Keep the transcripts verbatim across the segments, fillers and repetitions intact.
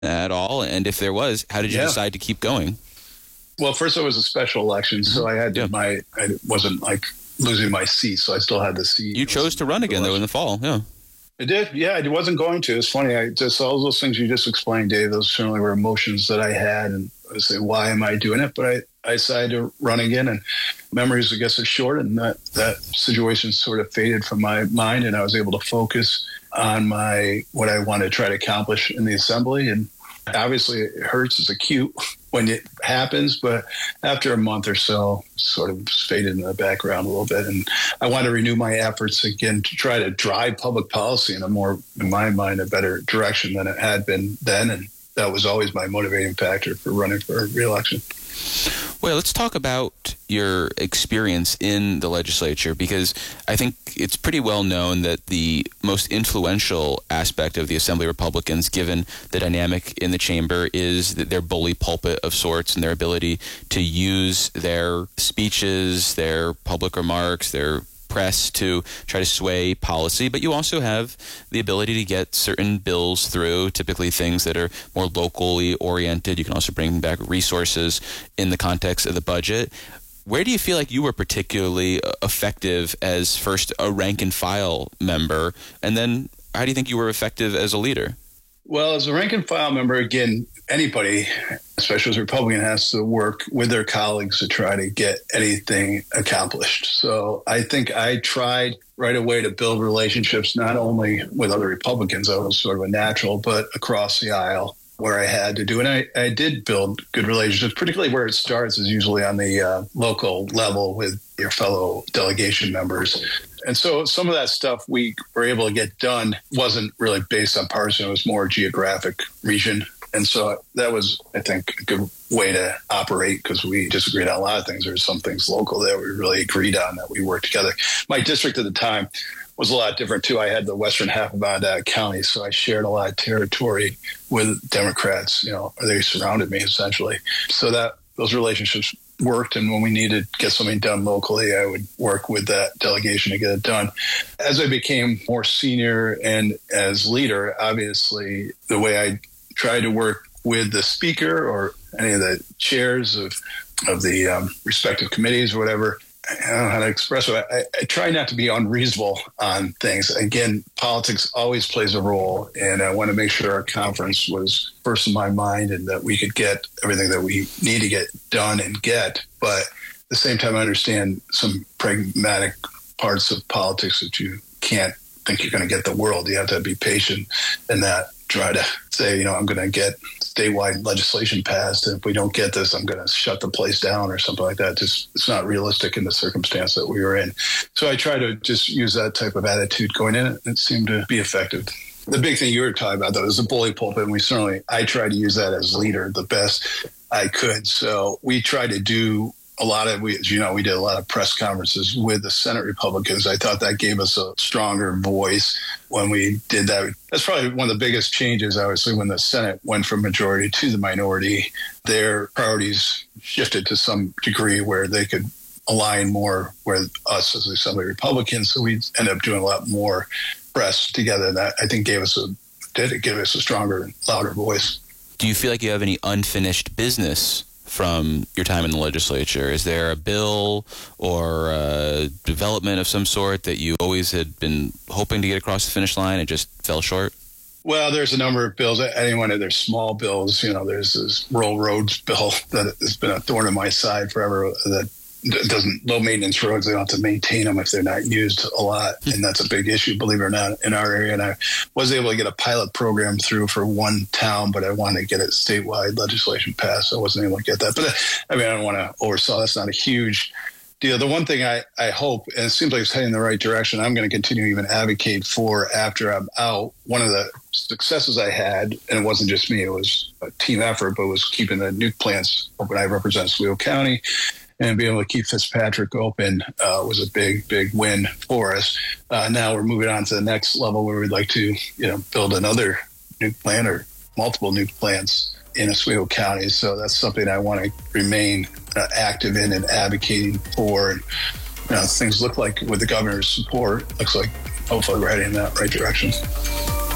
at all? And if there was, how did you Yeah. decide to keep going? Well, first it was a special election, so I had Yeah. my, I wasn't like losing my seat, so I still had the seat. You chose to run again, though, in the fall. Yeah. I did. Yeah, I wasn't going to. It's funny. I just, all those things you just explained, Dave, those certainly were emotions that I had. And I say, why am I doing it? But I, I decided to run again, and memories, I guess, are short. And that, that situation sort of faded from my mind, and I was able to focus on my, what I wanted to try to accomplish in the assembly. And obviously it hurts. It's acute when it happens, but after a month or so, sort of faded in the background a little bit. And I want to renew my efforts again to try to drive public policy in a more, in my mind, a better direction than it had been then. And that was always my motivating factor for running for re-election. Well, let's talk about your experience in the legislature, because I think it's pretty well known that the most influential aspect of the Assembly Republicans, given the dynamic in the chamber, is that their bully pulpit of sorts and their ability to use their speeches, their public remarks, their press to try to sway policy. But you also have the ability to get certain bills through, typically things that are more locally oriented. You can also bring back resources in the context of the budget. Where do you feel like you were particularly effective as first a rank and file member, and then how do you think you were effective as a leader? Well, as a rank and file member, again, anybody, especially as a Republican, has to work with their colleagues to try to get anything accomplished. So I think I tried right away to build relationships, not only with other Republicans, that was sort of a natural, but across the aisle where I had to do. And I, I did build good relationships, particularly where it starts is usually on the uh, local level with your fellow delegation members. And so some of that stuff we were able to get done wasn't really based on partisan. It was more geographic region. And so that was, I think, a good way to operate because we disagreed on a lot of things. There were some things local that we really agreed on that we worked together. My district at the time was a lot different, too. I had the western half of Onondaga County, so I shared a lot of territory with Democrats. You know, they surrounded me, essentially. So that those relationships worked, and when we needed to get something done locally, I would work with that delegation to get it done. As I became more senior and as leader, obviously, the way I tried to work with the speaker or any of the chairs of of the um, respective committees or whatever, I don't know how to express it. I, I try not to be unreasonable on things. Again, politics always plays a role, and I want to make sure our conference was first in my mind and that we could get everything that we need to get done and get. But at the same time, I understand some pragmatic parts of politics that you can't think you're going to get the world. You have to be patient and not try to say, you know, I'm going to get statewide legislation passed, and if we don't get this, I'm going to shut the place down or something like that. Just it's not realistic in the circumstance that we were in. So I try to just use that type of attitude going in. It seemed to be effective. The big thing you were talking about, though, is the bully pulpit, and we certainly, I tried to use that as leader the best I could. So we tried to do a lot of, we, as you know, we did a lot of press conferences with the Senate Republicans. I thought that gave us a stronger voice when we did that. That's probably one of the biggest changes, obviously, when the Senate went from majority to the minority. Their priorities shifted to some degree where they could align more with us as the Assembly Republicans. So we ended up doing a lot more press together. That I think gave us a, did it give us a stronger, louder voice. Do you feel like you have any unfinished business from your time in the legislature? Is there a bill or a development of some sort that you always had been hoping to get across the finish line and just fell short? Well, there's a number of bills. Anyone of their small bills, you know, there's this rural roads bill that has been a thorn in my side forever that doesn't, low maintenance roads, they don't have to maintain them if they're not used a lot. And that's a big issue, believe it or not, in our area. And I was able to get a pilot program through for one town, but I wanted to get it statewide legislation passed. So I wasn't able to get that. But I mean, I don't want to oversell. That's not a huge deal. The one thing I, I hope, and it seems like it's heading in the right direction, I'm going to continue to even advocate for after I'm out. One of the successes I had, and it wasn't just me, it was a team effort, but it was keeping the nuke plants open. I represent Oswego County. And being able to keep Fitzpatrick open uh, was a big, big win for us. Uh, now we're moving on to the next level where we'd like to, you know, build another nuke plant or multiple nuke plants in Oswego County. So that's something I want to remain uh, active in and advocating for. And you know, things look like with the governor's support, looks like hopefully we're heading in that right direction.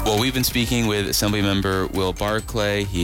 Well, we've been speaking with Assemblymember Will Barclay. He